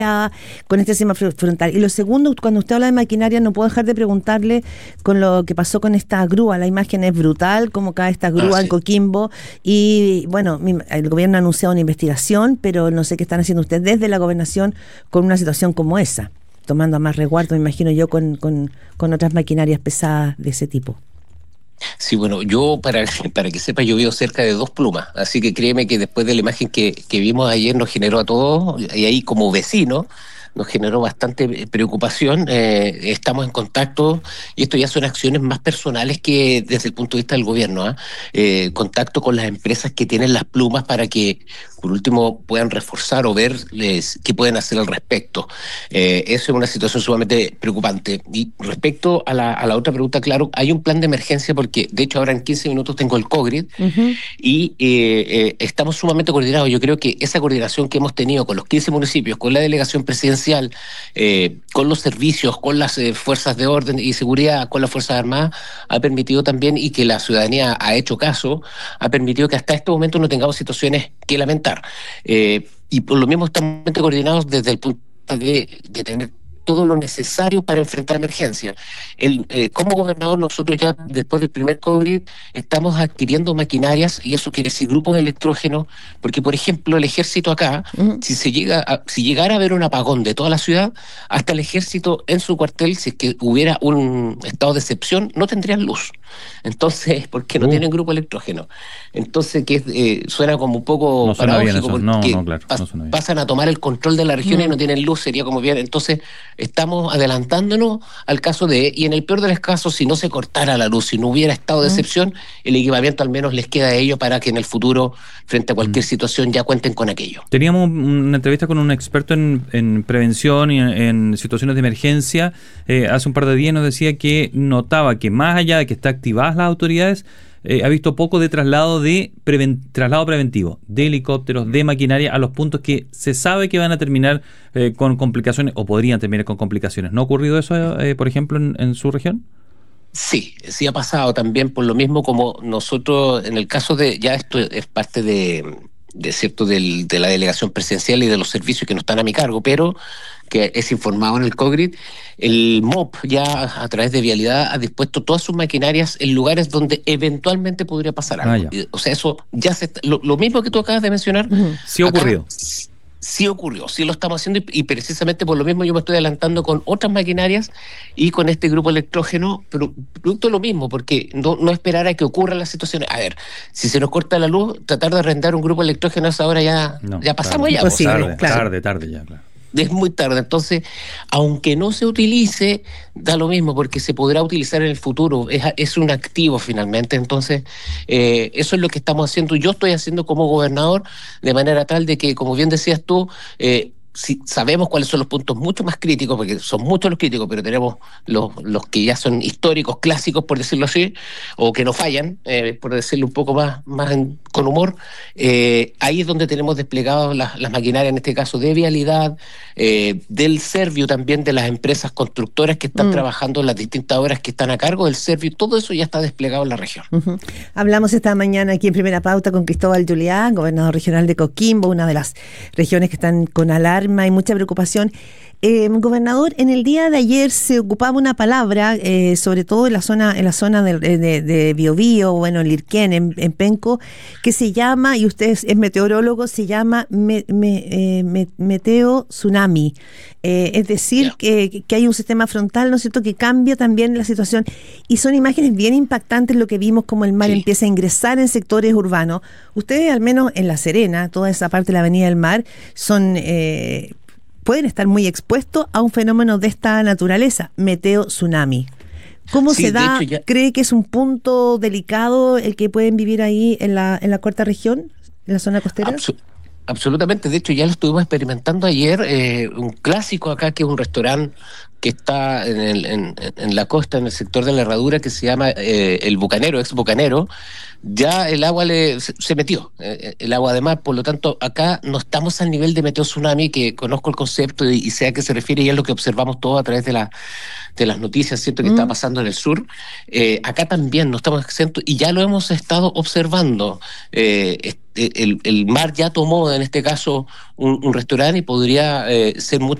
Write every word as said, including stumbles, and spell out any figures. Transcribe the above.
con este semáforo frontal. Y lo segundo, cuando usted habla de maquinaria, no puedo dejar de preguntarle con lo que pasó con esta grúa. La imagen es brutal, cómo cae esta grúa ah, sí. en Coquimbo. Y bueno, el gobierno ha anunciado una investigación, pero no sé qué están haciendo ustedes desde la gobernación con una situación como esa, tomando a más resguardo, me imagino yo, con, con, con otras maquinarias pesadas de ese tipo. Sí, bueno, yo para, para que sepa, yo vivo cerca de Dos Plumas, así que créeme que después de la imagen que, que vimos ayer nos generó a todos, y ahí como vecinos, nos generó bastante preocupación. Eh, estamos en contacto, y esto ya son acciones más personales que desde el punto de vista del gobierno, ¿eh? Eh, contacto con las empresas que tienen las plumas para que, por último, puedan reforzar o ver les, qué pueden hacer al respecto. Eh, eso es una situación sumamente preocupante. Y respecto a la, a la otra pregunta, claro, hay un plan de emergencia porque, de hecho, ahora en quince minutos tengo el COGRID uh-huh. y eh, eh, estamos sumamente coordinados. Yo creo que esa coordinación que hemos tenido con los quince municipios, con la delegación presidencial, Eh, con los servicios, con las eh, fuerzas de orden y seguridad, con las Fuerzas Armadas, ha permitido también, y que la ciudadanía ha hecho caso, ha permitido que hasta este momento no tengamos situaciones que lamentar. Eh, y por lo mismo estamos coordinados desde el punto de, de tener todo lo necesario para enfrentar emergencias. El, eh, como gobernador, nosotros ya después del primer COVID estamos adquiriendo maquinarias, y eso quiere decir grupos de electrógeno, porque por ejemplo el ejército acá, uh-huh. si se llega a, si llegara a haber un apagón de toda la ciudad, hasta el ejército en su cuartel, si es que hubiera un estado de excepción, no tendrían luz. Entonces, porque no uh. tienen grupo electrógeno. Entonces, que eh, suena como un poco no paradójico, porque no, no, claro, pas, no pasan a tomar el control de la región uh. y no tienen luz, sería como bien. Entonces, estamos adelantándonos al caso de, y en el peor de los casos, si no se cortara la luz, si no hubiera estado de mm. excepción, el equipamiento al menos les queda a ellos para que en el futuro, frente a cualquier mm. situación, ya cuenten con aquello. Teníamos una entrevista con un experto en, en prevención y en, en situaciones de emergencia. Eh, hace un par de días nos decía que notaba que más allá de que está activadas las autoridades, Eh, ha visto poco de traslado de preven- traslado preventivo de helicópteros, de maquinaria a los puntos que se sabe que van a terminar eh, con complicaciones o podrían terminar con complicaciones. ¿No ha ocurrido eso, eh, por ejemplo, en, en su región? Sí, sí ha pasado también, por lo mismo como nosotros, en el caso de, ya esto es parte de, de cierto del, de la delegación presidencial y de los servicios que no están a mi cargo, pero que es informado en el COGRID, el M O P ya a través de Vialidad ha dispuesto todas sus maquinarias en lugares donde eventualmente podría pasar algo. Ah, o sea, eso ya se está, lo, lo mismo que tú acabas de mencionar. Uh-huh. Sí ha ocurrido. Sí ocurrió, sí lo estamos haciendo, y, y precisamente por lo mismo yo me estoy adelantando con otras maquinarias y con este grupo electrógeno, pero producto de lo mismo, porque no, no esperar a que ocurran las situaciones. A ver, si se nos corta la luz, tratar de arrendar un grupo electrógeno a esa hora ya, no, ya pasamos tarde, ya. Pues, tarde, claro. tarde, tarde ya, claro. Es muy tarde, entonces, aunque no se utilice, da lo mismo, porque se podrá utilizar en el futuro, es, es un activo finalmente. Entonces, eh, eso es lo que estamos haciendo, yo estoy haciendo como gobernador, de manera tal de que, como bien decías tú, eh, si sabemos cuáles son los puntos mucho más críticos, porque son muchos los críticos, pero tenemos los, los que ya son históricos, clásicos, por decirlo así, o que no fallan, eh, por decirlo un poco más, más en, con humor. Eh, ahí es donde tenemos desplegadas las, las maquinarias, en este caso de Vialidad, eh, del Servio también, de las empresas constructoras que están mm. trabajando en las distintas obras que están a cargo del Servio. Todo eso ya está desplegado en la región. Uh-huh. Hablamos esta mañana aquí en Primera Pauta con Cristóbal Juliá, gobernador regional de Coquimbo, una de las regiones que están con alarma. Hay mucha preocupación. Eh, gobernador, en el día de ayer se ocupaba una palabra, eh, sobre todo en la zona, en la zona de, de, de Biobío, bueno, en Lirquén, en, en Penco, que se llama, y usted es, es meteorólogo, se llama me, me, eh, me, meteo tsunami. Eh, es decir, yeah. que, que hay un sistema frontal, ¿no es cierto?, que cambia también la situación. Y son imágenes bien impactantes lo que vimos, como el mar sí. empieza a ingresar en sectores urbanos. Ustedes, al menos en La Serena, toda esa parte de la Avenida del Mar, son... Eh, pueden estar muy expuestos a un fenómeno de esta naturaleza, meteo tsunami. ¿Cómo sí, se da? Hecho, ya... ¿Cree que es un punto delicado el que pueden vivir ahí en la en la cuarta región, en la zona costera? Absu- absolutamente. De hecho, ya lo estuvimos experimentando ayer. Eh, un clásico acá, que es un restaurante que está en, el, en, en la costa, en el sector de la Herradura, que se llama eh, el Bucanero, ex Bucanero, ya el agua le, se, se metió, eh, el agua de mar. Por lo tanto, acá no estamos al nivel de meteo tsunami, que conozco el concepto y, y sé a qué se refiere, y es lo que observamos todos a través de la de las noticias, ¿cierto?, que mm. está pasando en el sur. Eh, acá también no estamos exentos y ya lo hemos estado observando. Eh, el, el mar ya tomó, en este caso, un, un restaurante y podría eh, ser mucho